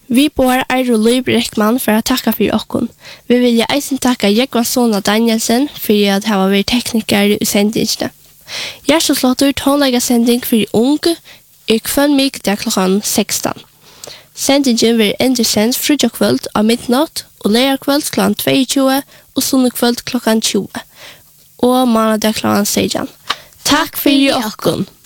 Vi bor Eiro Løy Brekman for å takke for oss. Vi vil eisen takke Jekvan Sona Danielsen for at han var vært tekniker i sendingene. Hjerteslåtter tonlegger sending for unge kvann mig der klokken 16. Sendingen vil endresendt frutjokvøld av midnatt og lærerkvøld klokken 22 og sunnekvøld klokken 20. Og mandag klokken 16. Takk for oss.